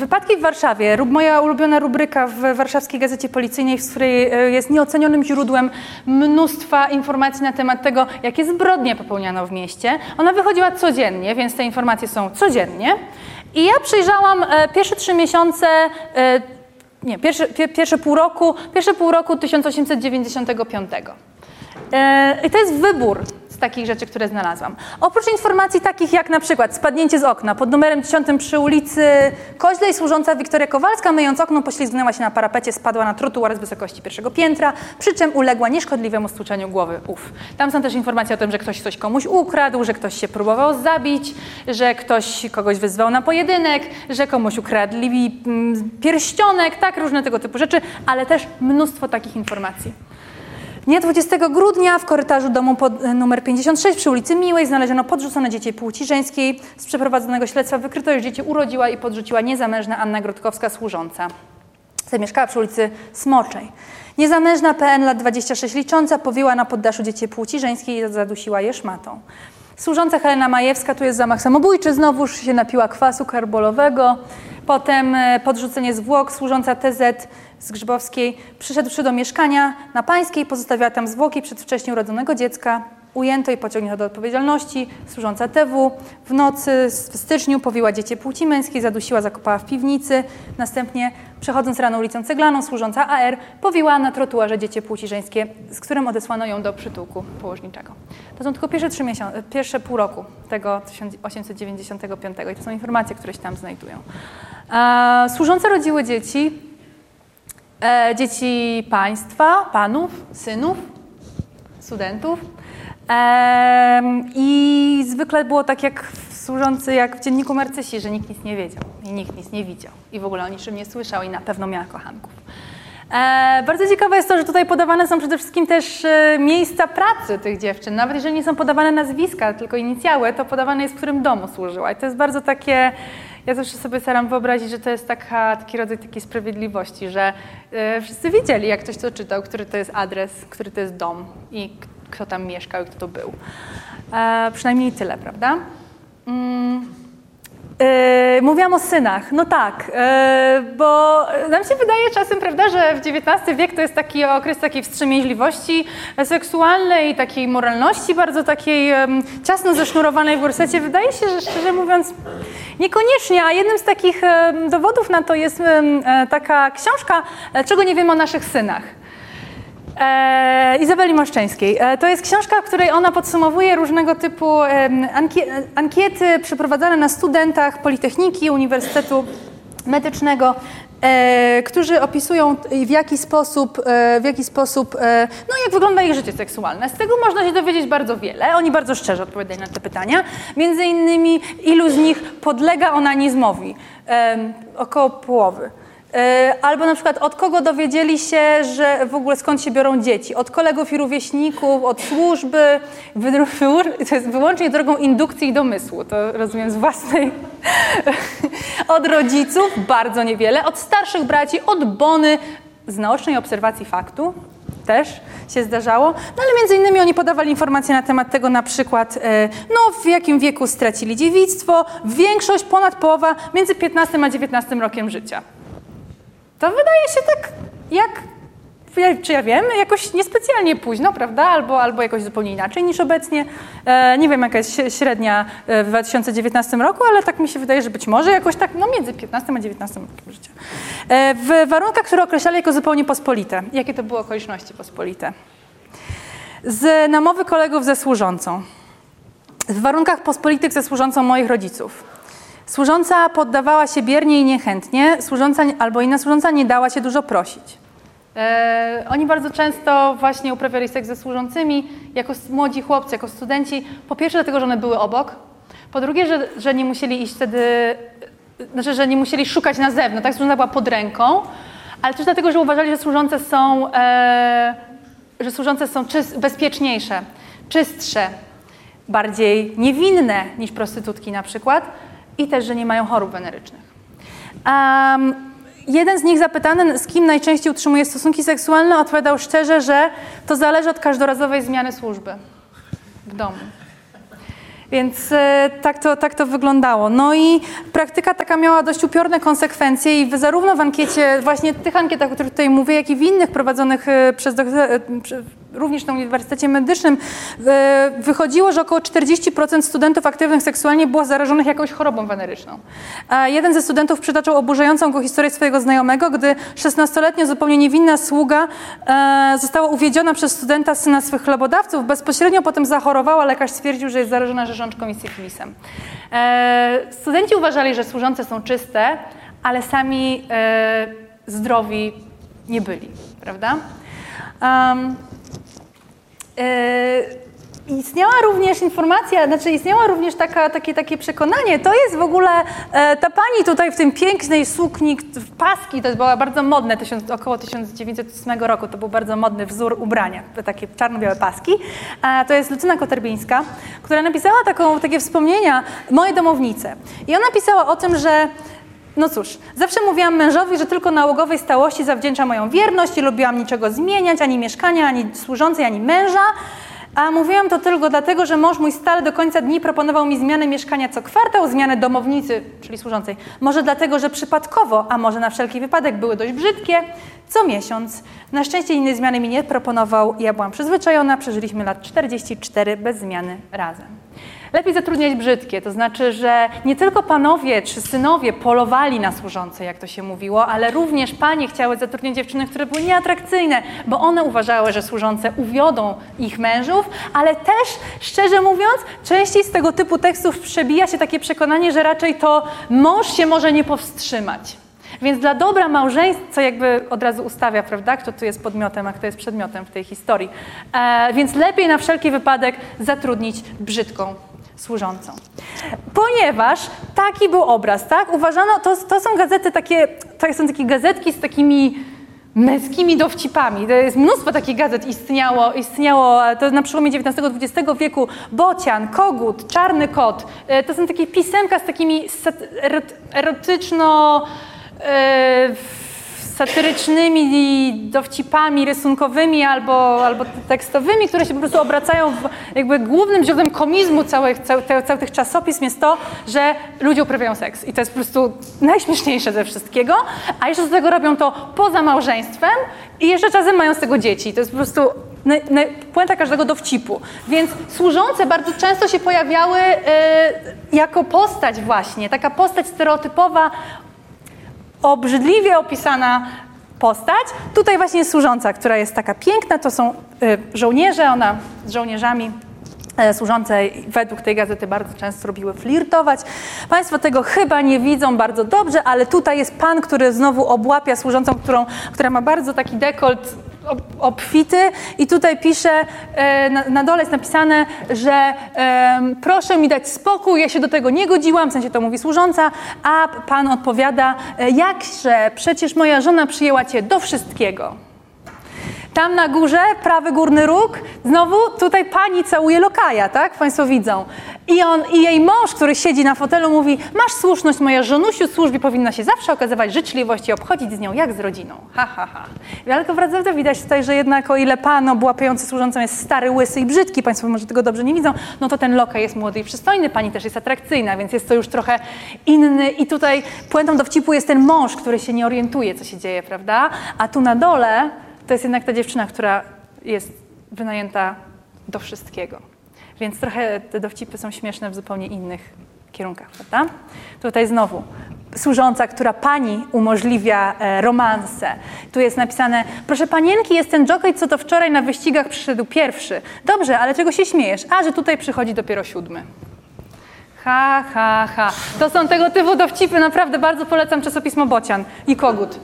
Wypadki w Warszawie, moja ulubiona rubryka w warszawskiej Gazecie Policyjnej, w której jest nieocenionym źródłem mnóstwa informacji na temat tego, jakie zbrodnie popełniano w mieście. Ona wychodziła codziennie, więc te informacje są codziennie. I ja przejrzałam pierwsze 3 miesiące, pierwsze pół roku 1895. I to jest wybór z takich rzeczy, które znalazłam. Oprócz informacji takich jak na przykład spadnięcie z okna pod numerem 10 przy ulicy Koźlej, służąca Wiktoria Kowalska, myjąc okno, poślizgnęła się na parapecie, spadła na trotuar z wysokości 1. piętra, przy czym uległa nieszkodliwemu stłuczeniu głowy. Tam są też informacje o tym, że ktoś coś komuś ukradł, że ktoś się próbował zabić, że ktoś kogoś wyzwał na pojedynek, że komuś ukradli pierścionek, tak, różne tego typu rzeczy, ale też mnóstwo takich informacji. Dnia 20 grudnia w korytarzu domu numer 56 przy ulicy Miłej znaleziono podrzucone dziecię płci żeńskiej. Z przeprowadzonego śledztwa wykryto, że dziecię urodziła i podrzuciła niezamężna Anna Grodkowska, służąca. Zamieszkała przy ulicy Smoczej. Niezamężna PN lat 26 licząca powiła na poddaszu dziecię płci żeńskiej i zadusiła je szmatą. Służąca Helena Majewska, tu jest zamach samobójczy, znowuż się napiła kwasu karbolowego. Potem podrzucenie zwłok, służąca TZ z Grzybowskiej, przyszedłszy do mieszkania na Pańskiej, pozostawiała tam zwłoki przedwcześnie urodzonego dziecka, ujęto i pociągnięto do odpowiedzialności, służąca TW. W nocy, w styczniu powiła dziecię płci męskiej, zadusiła, zakopała w piwnicy. Następnie, przechodząc rano ulicą Ceglaną, służąca AR powiła na trotuarze dziecię płci żeńskie, z którym odesłano ją do przytułku położniczego. To są tylko pierwsze pół roku tego 1895 i to są informacje, które się tam znajdują. Służące rodziły dzieci, dzieci państwa, panów, synów, studentów. I zwykle było tak jak służący, jak w dzienniku Marcysi, że nikt nic nie wiedział i nikt nic nie widział i w ogóle o niczym nie słyszał i na pewno miała kochanków. Bardzo ciekawe jest to, że tutaj podawane są przede wszystkim też miejsca pracy tych dziewczyn. Nawet jeżeli nie są podawane nazwiska, tylko inicjały, to podawane jest, w którym domu służyła. I to jest bardzo takie... Ja zawsze sobie staram wyobrazić, że to jest taki rodzaj takiej sprawiedliwości, że wszyscy wiedzieli, jak ktoś to czytał, który to jest adres, który to jest dom i kto tam mieszkał i kto to był. Przynajmniej tyle, prawda? Mówiłam o synach. No tak, bo nam się wydaje czasem, prawda, że w XIX wiek to jest taki okres takiej wstrzemięźliwości seksualnej i takiej moralności bardzo takiej ciasno zesznurowanej w gorsecie. Wydaje się, że szczerze mówiąc niekoniecznie, a jednym z takich dowodów na to jest taka książka Czego nie wiemy o naszych synach. Izabeli Moszczeńskiej. To jest książka, w której ona podsumowuje różnego typu ankiety przeprowadzane na studentach Politechniki, Uniwersytetu Medycznego, którzy opisują w jaki sposób, no jak wygląda ich życie seksualne. Z tego można się dowiedzieć bardzo wiele. Oni bardzo szczerze odpowiadają na te pytania. Między innymi ilu z nich podlega onanizmowi? Około połowy. Albo na przykład od kogo dowiedzieli się, że w ogóle skąd się biorą dzieci? Od kolegów i rówieśników, od służby, to jest wyłącznie drogą indukcji i domysłu, to rozumiem z własnej. Od rodziców bardzo niewiele, od starszych braci, od bony z naocznej obserwacji faktu też się zdarzało. No ale między innymi oni podawali informacje na temat tego na przykład, w jakim wieku stracili dziewictwo, większość, ponad połowa między 15 a 19 rokiem życia. To wydaje się tak, czy ja wiem, jakoś niespecjalnie późno, prawda? Albo jakoś zupełnie inaczej niż obecnie. Nie wiem, jaka jest średnia w 2019 roku, ale tak mi się wydaje, że być może jakoś tak, między 15 a 19 rokiem życia. W warunkach, które określali jako zupełnie pospolite. Jakie to były okoliczności pospolite? Z namowy kolegów ze służącą. W warunkach pospolitych ze służącą moich rodziców. Służąca poddawała się biernie i niechętnie, służąca albo inna służąca nie dała się dużo prosić. Oni bardzo często właśnie uprawiali seks ze służącymi jako młodzi chłopcy, jako studenci. Po pierwsze dlatego, że one były obok. Po drugie, że nie musieli iść wtedy, że nie musieli szukać na zewnątrz, tak? Służąca była pod ręką, ale też dlatego, że uważali, że służące są bezpieczniejsze, czystsze, bardziej niewinne niż prostytutki na przykład. I też, że nie mają chorób wenerycznych. Jeden z nich zapytany, z kim najczęściej utrzymuje stosunki seksualne, odpowiadał szczerze, że to zależy od każdorazowej zmiany służby w domu. Więc tak to wyglądało. No i praktyka taka miała dość upiorne konsekwencje i zarówno w ankiecie, właśnie tych ankietach, o których tutaj mówię, jak i w innych prowadzonych również na Uniwersytecie Medycznym wychodziło, że około 40% studentów aktywnych seksualnie było zarażonych jakąś chorobą weneryczną. Jeden ze studentów przytaczał oburzającą go historię swojego znajomego, gdy 16-letnia, zupełnie niewinna sługa została uwiedziona przez studenta, syna swych chlebodawców. Bezpośrednio potem zachorowała, lekarz stwierdził, że jest zarażona rzeżączką i syfilisem. Studenci uważali, że służące są czyste, ale sami zdrowi nie byli, prawda? Istniała również informacja, istniało również takie przekonanie, to jest w ogóle ta pani tutaj w tym pięknej sukni, w paski, to było bardzo modne, około 1908 roku, to był bardzo modny wzór ubrania, takie czarno-białe paski. To jest Lucyna Koterbińska, która napisała takie wspomnienia, moje domownice. I ona pisała o tym, że no cóż, zawsze mówiłam mężowi, że tylko nałogowej stałości zawdzięcza moją wierność, nie lubiłam niczego zmieniać, ani mieszkania, ani służącej, ani męża. A mówiłam to tylko dlatego, że mąż mój stale do końca dni proponował mi zmianę mieszkania co kwartał, zmianę domownicy, czyli służącej. Może dlatego, że przypadkowo, a może na wszelki wypadek były dość brzydkie, co miesiąc. Na szczęście innej zmiany mi nie proponował, ja byłam przyzwyczajona, przeżyliśmy lat 44 bez zmiany razem. Lepiej zatrudniać brzydkie, to znaczy, że nie tylko panowie czy synowie polowali na służące, jak to się mówiło, ale również panie chciały zatrudniać dziewczyny, które były nieatrakcyjne, bo one uważały, że służące uwiodą ich mężów, ale też, szczerze mówiąc, częściej z tego typu tekstów przebija się takie przekonanie, że raczej to mąż się może nie powstrzymać. Więc dla dobra małżeństwa, co jakby od razu ustawia, prawda, kto tu jest podmiotem, a kto jest przedmiotem w tej historii. Więc lepiej na wszelki wypadek zatrudnić brzydką służącą. Ponieważ taki był obraz, tak? Uważano, to są gazety to są takie gazetki z takimi męskimi dowcipami. To jest mnóstwo takich gazet istniało to na przełomie XIX-XX wieku. Bocian, Kogut, Czarny Kot. To są takie pisemka z takimi erotyczno satyrycznymi dowcipami rysunkowymi albo tekstowymi, które się po prostu obracają jakby głównym źródłem komizmu całych tych czasopism jest to, że ludzie uprawiają seks. I to jest po prostu najśmieszniejsze ze wszystkiego, a jeszcze do tego robią to poza małżeństwem i jeszcze czasem mają z tego dzieci. To jest po prostu puenta każdego dowcipu. Więc służące bardzo często się pojawiały jako postać właśnie, taka postać stereotypowa, obrzydliwie opisana postać. Tutaj właśnie jest służąca, która jest taka piękna, to są żołnierze, ona z żołnierzami służące według tej gazety bardzo często lubiły flirtować. Państwo tego chyba nie widzą bardzo dobrze, ale tutaj jest pan, który znowu obłapia służącą, która ma bardzo taki dekolt obfity i tutaj pisze, na dole jest napisane, że proszę mi dać spokój, ja się do tego nie godziłam, w sensie to mówi służąca, a pan odpowiada, jakże, przecież moja żona przyjęła cię do wszystkiego. Tam na górze, prawy górny róg, znowu tutaj pani całuje lokaja, tak? Państwo widzą. I jej mąż, który siedzi na fotelu, mówi, masz słuszność, moja żonusiu, służbie powinna się zawsze okazywać życzliwość i obchodzić z nią jak z rodziną. Ha, ha, ha. Ale to prawda widać tutaj, że jednak o ile pan obłapiający służącą jest stary, łysy i brzydki, państwo może tego dobrze nie widzą, no to ten lokaj jest młody i przystojny, pani też jest atrakcyjna, więc jest to już trochę inny. I tutaj puentą dowcipu jest ten mąż, który się nie orientuje, co się dzieje, prawda? A tu na dole to jest jednak ta dziewczyna, która jest wynajęta do wszystkiego. Więc trochę te dowcipy są śmieszne w zupełnie innych kierunkach, prawda? Tutaj znowu służąca, która pani umożliwia romanse. Tu jest napisane, proszę panienki, jest ten jockey, co to wczoraj na wyścigach przyszedł pierwszy. Dobrze, ale czego się śmiejesz? A, że tutaj przychodzi dopiero 7. Ha, ha, ha. To są tego typu dowcipy, naprawdę bardzo polecam czasopismo Bocian i Kogut.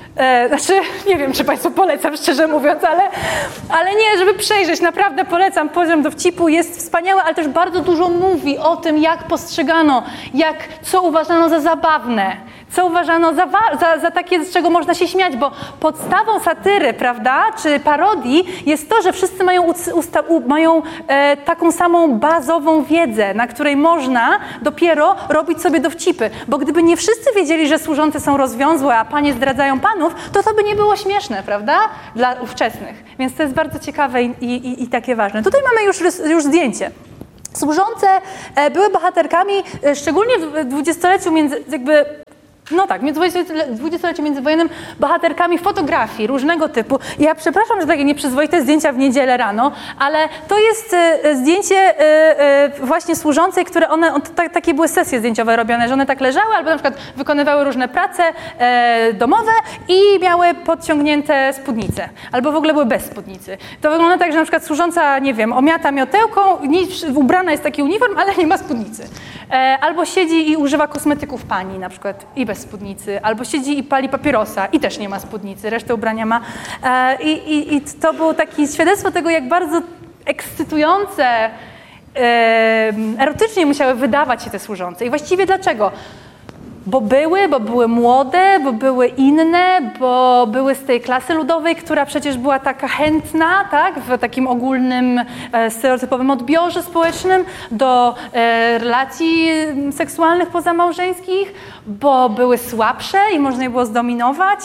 Nie wiem, czy państwu polecam, szczerze mówiąc, ale nie, żeby przejrzeć, naprawdę polecam. Poziom dowcipu jest wspaniały, ale też bardzo dużo mówi o tym, jak postrzegano, co uważano za zabawne, co uważano za takie, z czego można się śmiać, bo podstawą satyry, prawda, czy parodii jest to, że wszyscy mają taką samą bazową wiedzę, na której można dopiero robić sobie dowcipy, bo gdyby nie wszyscy wiedzieli, że służące są rozwiązłe, a panie zdradzają panów, to by nie było śmieszne, prawda, dla ówczesnych. Więc to jest bardzo ciekawe i takie ważne. Tutaj mamy już zdjęcie. Służące były bohaterkami, szczególnie w dwudziestoleciu dwudziestoleciu międzywojennym, bohaterkami fotografii różnego typu. Ja przepraszam, że takie nieprzyzwoite zdjęcia w niedzielę rano, ale to jest zdjęcie właśnie służącej, które takie były sesje zdjęciowe robione, że one tak leżały albo na przykład wykonywały różne prace domowe i miały podciągnięte spódnice, albo w ogóle były bez spódnicy. To wygląda tak, że na przykład służąca, nie wiem, omiata miotełką, ubrana jest taki uniform, ale nie ma spódnicy. Albo siedzi i używa kosmetyków pani na przykład i bez spódnicy, albo siedzi i pali papierosa i też nie ma spódnicy, resztę ubrania ma. I to było takie świadectwo tego, jak bardzo ekscytujące, erotycznie musiały wydawać się te służące. I właściwie dlaczego? Bo były młode, bo były inne, bo były z tej klasy ludowej, która przecież była taka chętna, tak, w takim ogólnym, stereotypowym odbiorze społecznym do relacji seksualnych pozamałżeńskich, bo były słabsze i można je było zdominować.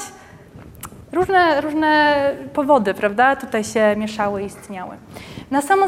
Różne powody, prawda, tutaj się mieszały i istniały. Na samo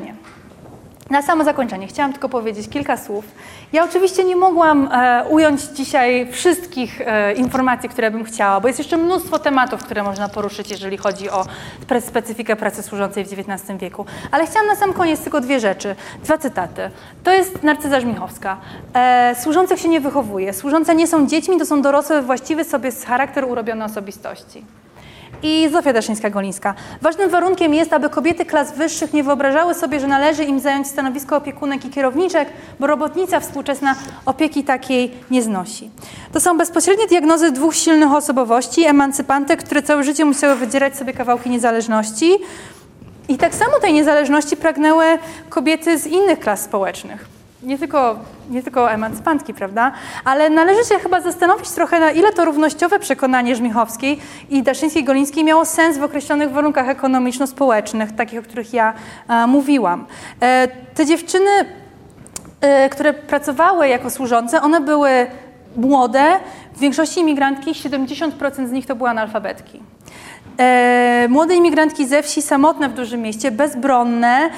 zakończenie chciałam tylko powiedzieć kilka słów. Ja oczywiście nie mogłam ująć dzisiaj wszystkich informacji, które bym chciała, bo jest jeszcze mnóstwo tematów, które można poruszyć, jeżeli chodzi o specyfikę pracy służącej w XIX wieku. Ale chciałam na sam koniec tylko 2 rzeczy, 2 cytaty. To jest Narcyza Żmichowska. Służących się nie wychowuje. Służące nie są dziećmi, to są dorosłe, właściwy sobie charakter urobione osobistości. I Zofia Daszyńska-Golińska. Ważnym warunkiem jest, aby kobiety klas wyższych nie wyobrażały sobie, że należy im zająć stanowisko opiekunek i kierowniczek, bo robotnica współczesna opieki takiej nie znosi. To są bezpośrednie diagnozy 2 silnych osobowości, emancypantek, które całe życie musiały wydzierać sobie kawałki niezależności. I tak samo tej niezależności pragnęły kobiety z innych klas społecznych. Nie tylko emancypantki, prawda? Ale należy się chyba zastanowić trochę, na ile to równościowe przekonanie Żmichowskiej i Daszyńskiej-Golińskiej miało sens w określonych warunkach ekonomiczno-społecznych, takich, o których ja mówiłam. Te dziewczyny, które pracowały jako służące, one były młode, w większości imigrantki, 70% z nich to były analfabetki. Młode imigrantki ze wsi, samotne w dużym mieście, bezbronne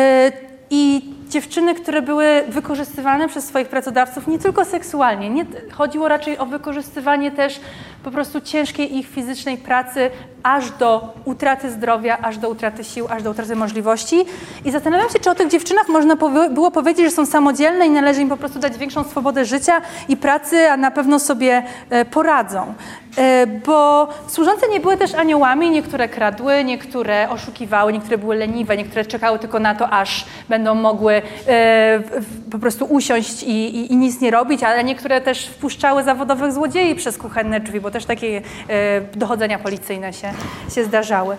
i dziewczyny, które były wykorzystywane przez swoich pracodawców nie tylko seksualnie. Chodziło raczej o wykorzystywanie też po prostu ciężkiej ich fizycznej pracy aż do utraty zdrowia, aż do utraty sił, aż do utraty możliwości. I zastanawiam się, czy o tych dziewczynach można było powiedzieć, że są samodzielne i należy im po prostu dać większą swobodę życia i pracy, a na pewno sobie poradzą. Bo służące nie były też aniołami, niektóre kradły, niektóre oszukiwały, niektóre były leniwe, niektóre czekały tylko na to, aż będą mogły po prostu usiąść i nic nie robić, ale niektóre też wpuszczały zawodowych złodziei przez kuchenne drzwi, bo też takie dochodzenia policyjne się zdarzały.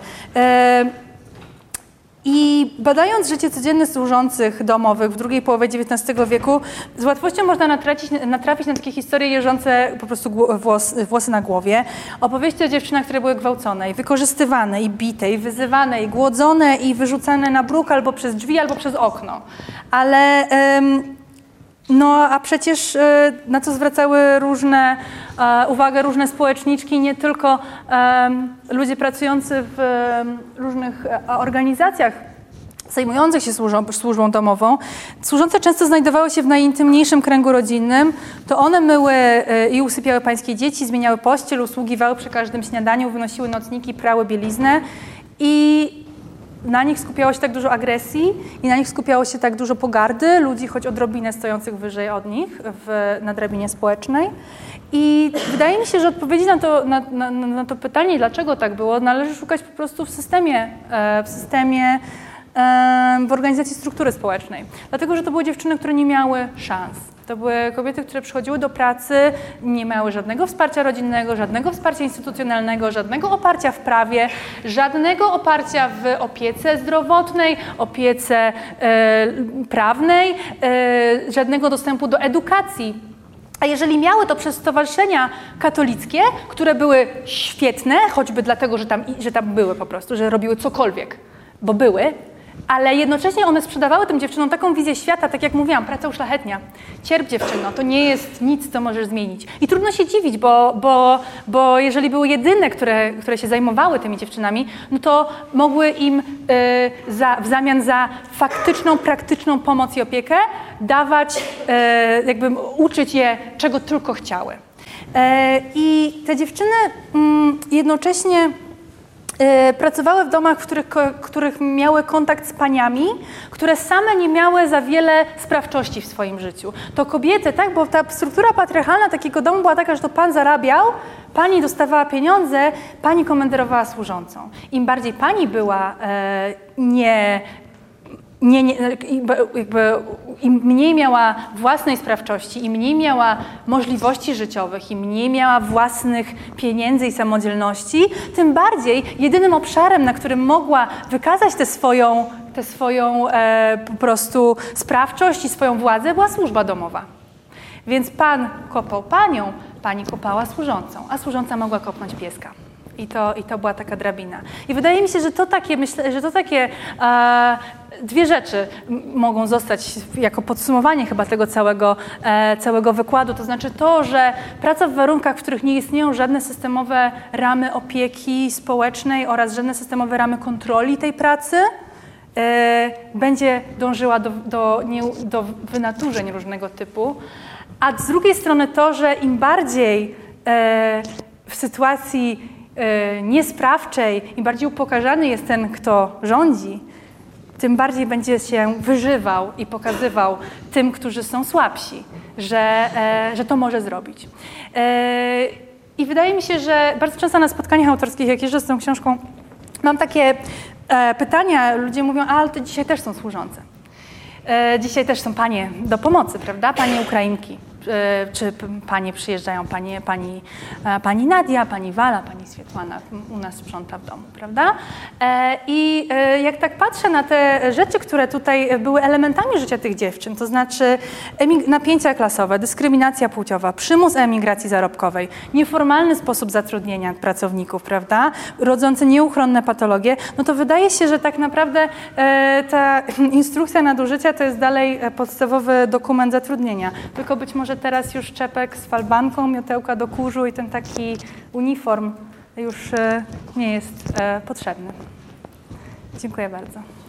I badając życie codzienne służących domowych w drugiej połowie XIX wieku, z łatwością można natrafić na takie historie jeżące po prostu włosy na głowie. Opowieści o dziewczynach, które były gwałcone i wykorzystywane, i bite, i wyzywane, i głodzone, i wyrzucane na bruk albo przez drzwi, albo przez okno. Ale a przecież na co zwracały uwagę różne społeczniczki, nie tylko ludzie pracujący w różnych organizacjach zajmujących się służbą domową. Służące często znajdowały się w najintymniejszym kręgu rodzinnym. To one myły i usypiały pańskie dzieci, zmieniały pościel, usługiwały przy każdym śniadaniu, wynosiły nocniki, prały bieliznę i na nich skupiało się tak dużo agresji i na nich skupiało się tak dużo pogardy ludzi, choć odrobinę stojących wyżej od nich na drabinie społecznej. I wydaje mi się, że odpowiedzi na to pytanie, dlaczego tak było, należy szukać po prostu w organizacji struktury społecznej. Dlatego, że to były dziewczyny, które nie miały szans. To były kobiety, które przychodziły do pracy, nie miały żadnego wsparcia rodzinnego, żadnego wsparcia instytucjonalnego, żadnego oparcia w prawie, żadnego oparcia w opiece zdrowotnej, opiece prawnej, żadnego dostępu do edukacji. A jeżeli miały to przez stowarzyszenia katolickie, które były świetne, choćby dlatego, że tam były po prostu, że robiły cokolwiek, bo były, ale jednocześnie one sprzedawały tym dziewczynom taką wizję świata, tak jak mówiłam, praca uszlachetnia. Cierp, dziewczyno, to nie jest nic, co możesz zmienić. I trudno się dziwić, bo jeżeli były jedyne, które się zajmowały tymi dziewczynami, no to mogły im w zamian za faktyczną, praktyczną pomoc i opiekę dawać, jakby uczyć je, czego tylko chciały. I te dziewczyny jednocześnie pracowały w domach, w których miały kontakt z paniami, które same nie miały za wiele sprawczości w swoim życiu. To kobiety, tak, bo ta struktura patriarchalna takiego domu była taka, że to pan zarabiał, pani dostawała pieniądze, pani komenderowała służącą. Im bardziej pani była im mniej miała własnej sprawczości, im mniej miała możliwości życiowych, im mniej miała własnych pieniędzy i samodzielności, tym bardziej jedynym obszarem, na którym mogła wykazać tę swoją po prostu sprawczość i swoją władzę, była służba domowa. Więc pan kopał panią, pani kopała służącą, a służąca mogła kopnąć pieska. I to była taka drabina. I wydaje mi się, że to takie dwie rzeczy mogą zostać jako podsumowanie chyba tego całego wykładu. To znaczy to, że praca w warunkach, w których nie istnieją żadne systemowe ramy opieki społecznej oraz żadne systemowe ramy kontroli tej pracy, będzie dążyła do wynaturzeń różnego typu. A z drugiej strony to, że im bardziej w sytuacji niesprawczej, im bardziej upokarzany jest ten, kto rządzi, tym bardziej będzie się wyżywał i pokazywał tym, którzy są słabsi, że to może zrobić. I wydaje mi się, że bardzo często na spotkaniach autorskich, jak jeżdżę z tą książką, mam takie pytania, ludzie mówią, ale to dzisiaj też są służące. Dzisiaj też są panie do pomocy, prawda? Panie Ukrainki. Czy panie przyjeżdżają, pani Nadia, pani Wala, pani Swietłana u nas sprząta w domu, prawda? I jak tak patrzę na te rzeczy, które tutaj były elementami życia tych dziewczyn, to znaczy napięcia klasowe, dyskryminacja płciowa, przymus emigracji zarobkowej, nieformalny sposób zatrudnienia pracowników, prawda? Rodzące nieuchronne patologie, no to wydaje się, że tak naprawdę ta instrukcja nadużycia to jest dalej podstawowy dokument zatrudnienia, tylko być może teraz już czepek z falbanką, miotełka do kurzu i ten taki uniform już nie jest potrzebny. Dziękuję bardzo.